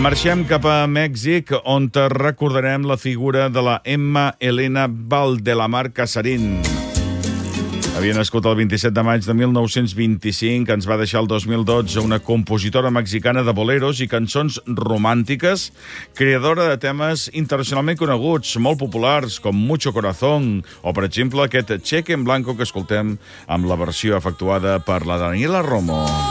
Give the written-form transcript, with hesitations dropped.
Marxem cap a Mèxic, on te recordarem la figura de la Emma Elena Valdelamar Casarín. Havia nascut el 27 de maig de 1925, ens va deixar el 2012, una compositora mexicana de boleros i cançons romàntiques, creadora de temes internacionalment coneguts, molt populars, com Mucho Corazón, o, per exemple, aquest Cheque en Blanco que escoltem amb la versió efectuada per la Daniela Romo.